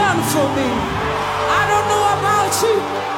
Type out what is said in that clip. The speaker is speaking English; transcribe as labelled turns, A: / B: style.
A: done for me. I don't know about you,